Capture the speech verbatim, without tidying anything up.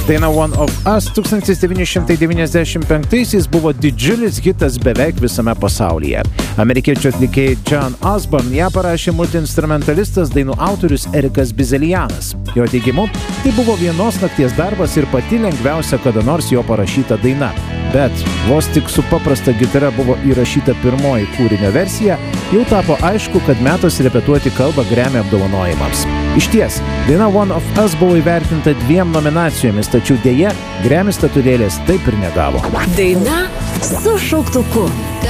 Daina One of Us tūkstantis devyni šimtai devyniasdešimt penktaisiais buvo didžiulis hitas beveik visame pasaulyje. Amerikiečių atlikėjai John Osborne ją parašė multiinstrumentalistas, dainų autorius Erikas Bizelianas. Jo teigimu, tai buvo vienos nakties darbas ir pati lengviausia kada nors jo parašyta daina. Bet vos tik su paprasta gitara buvo įrašyta pirmoji kūrinio versija, jau tapo aišku, kad metas repetuoti kalbą Grammy apdovanojimams. Išties, daina One of Us buvo įvertinta dviem nominacijomis, tačiau dėja, Grammy statulėlės taip ir negavo. Daina su šauktuku.